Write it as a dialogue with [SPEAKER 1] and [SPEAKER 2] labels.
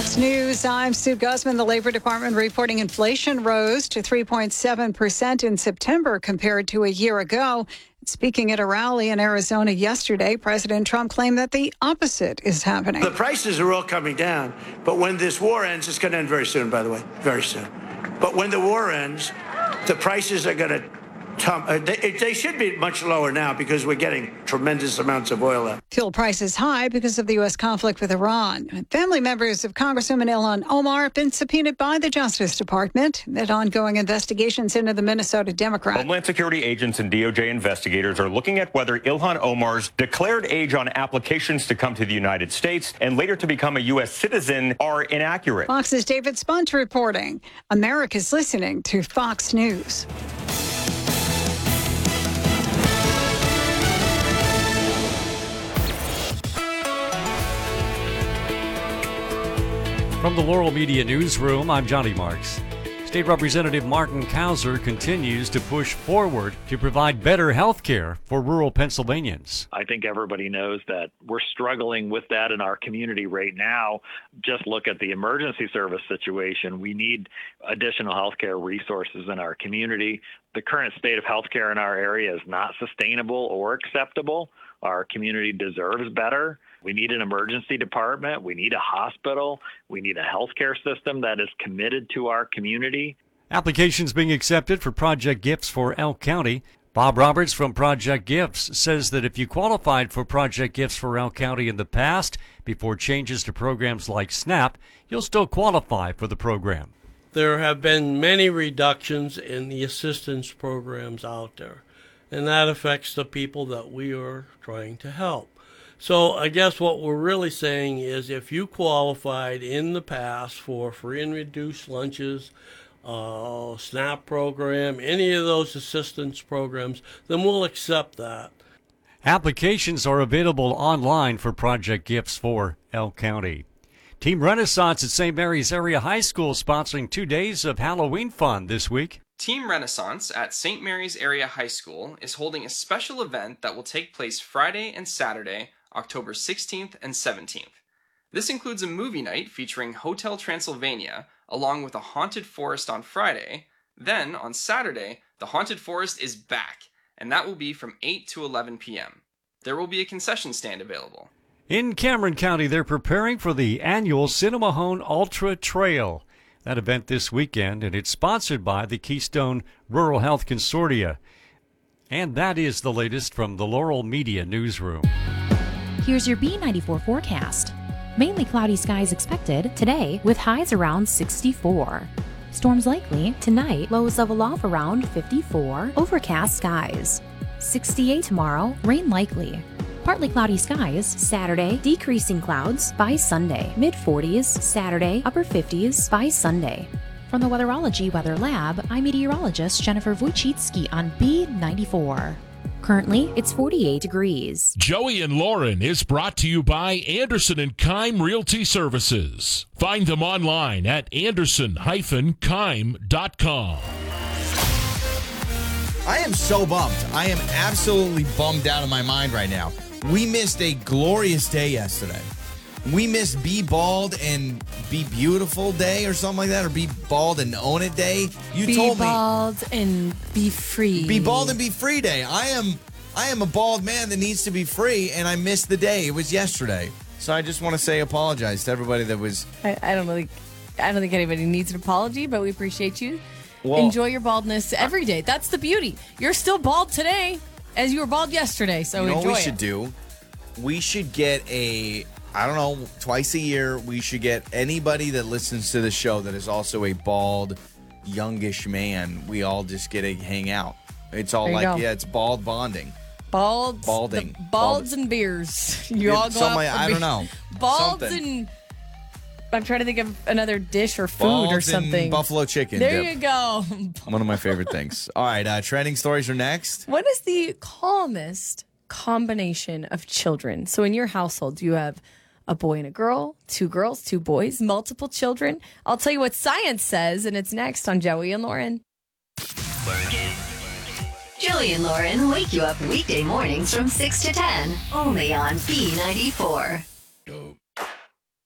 [SPEAKER 1] Fox News, I'm Sue Guzman. The Labor Department reporting inflation rose to 3.7% in September compared to a year ago. Speaking at a rally in Arizona yesterday, President Trump claimed that the opposite is happening.
[SPEAKER 2] The prices are all coming down, but when this war ends, it's going to end very soon, by the way, very soon. But when the war ends, the prices are going to they should be much lower now because we're getting tremendous amounts of oil out.
[SPEAKER 1] Fuel prices high because of the U.S. conflict with Iran. Family members of Congresswoman Ilhan Omar have been subpoenaed by the Justice Department amid ongoing investigations into the Minnesota Democrat.
[SPEAKER 3] Homeland Security agents and DOJ investigators are looking at whether Ilhan Omar's declared age on applications to come to the United States and later to become a U.S. citizen are inaccurate.
[SPEAKER 1] Fox's David Spunt reporting. America's listening to Fox News.
[SPEAKER 4] From the Laurel Media Newsroom, I'm Johnny Marks. State Representative Martin Kauser continues to push forward to provide better health care for rural Pennsylvanians.
[SPEAKER 5] I think everybody knows that we're struggling with that in our community right now. Just look at the emergency service situation. We need additional health care resources in our community. The current state of health care in our area is not sustainable or acceptable. Our community deserves better. We need an emergency department. We need a hospital. We need a healthcare system that is committed to our community.
[SPEAKER 4] Applications being accepted for Project Gifts for Elk County. Bob Roberts from Project Gifts says that if you qualified for Project Gifts for Elk County in the past, before changes to programs like SNAP, you'll still qualify for the program.
[SPEAKER 6] There have been many reductions in the assistance programs out there, and that affects the people that we are trying to help. So I guess what we're really saying is if you qualified in the past for free and reduced lunches, SNAP program, any of those assistance programs, then we'll accept that.
[SPEAKER 4] Applications are available online for Project Gifts for Elk County. Team Renaissance at St. Mary's Area High School sponsoring 2 days of Halloween fun this week.
[SPEAKER 7] Team Renaissance at St. Mary's Area High School is holding a special event that will take place Friday and Saturday, October 16th and 17th. This includes a movie night featuring Hotel Transylvania, along with a haunted forest on Friday. Then, on Saturday, the haunted forest is back, and that will be from 8 to 11 p.m. There will be a concession stand available.
[SPEAKER 4] In Cameron County, they're preparing for the annual Cinnamahone Ultra Trail. That event this weekend, and it's sponsored by the Keystone Rural Health Consortia. And that is the latest from the Laurel Media Newsroom.
[SPEAKER 8] Here's your B94 forecast. Mainly cloudy skies expected today with highs around 64. Storms likely tonight, lows level off around 54. Overcast skies. 68 tomorrow, rain likely. Partly cloudy skies Saturday, decreasing clouds by Sunday. Mid-40s Saturday, upper 50s by Sunday. From the Weatherology Weather Lab, I'm meteorologist Jennifer Wojcicki on B94. Currently, it's 48 degrees.
[SPEAKER 9] Joey and Lauren is brought to you by Anderson & Keim Realty Services. Find them online at anderson-keim.com.
[SPEAKER 10] I am so bummed. I am absolutely bummed out of my mind right now. We missed a glorious day yesterday. We missed Be Bald and Be Beautiful Day or something like that, or Be Bald and Own It Day. You told me.
[SPEAKER 11] Be bald and be free.
[SPEAKER 10] Be Bald and Be Free Day. I am a bald man that needs to be free, and I missed the day. It was yesterday. So I just want to say apologize to everybody that was.
[SPEAKER 11] I don't think anybody needs an apology, but we appreciate you. Well, enjoy your baldness every day. That's the beauty. You're still bald today as you were bald yesterday, so enjoy it. You know what we should
[SPEAKER 10] do? We should get twice a year, we should get anybody that listens to the show that is also a bald, youngish man. We all just get to hang out. It's all it's bald bonding.
[SPEAKER 11] Balding. Balds and beers. You all go out.
[SPEAKER 10] I don't know.
[SPEAKER 11] Balds and... I'm trying to think of another dish or food or something.
[SPEAKER 10] And buffalo chicken.
[SPEAKER 11] There you go.
[SPEAKER 10] One of my favorite things. All right, trending stories are next.
[SPEAKER 11] What is the calmest combination of children? So in your household, do you have a boy and a girl, 2 girls, 2 boys, multiple children? I'll tell you what science says, and it's next on Joey and Lauren.
[SPEAKER 12] Joey and Lauren wake you up weekday mornings from 6 to 10, only on B94.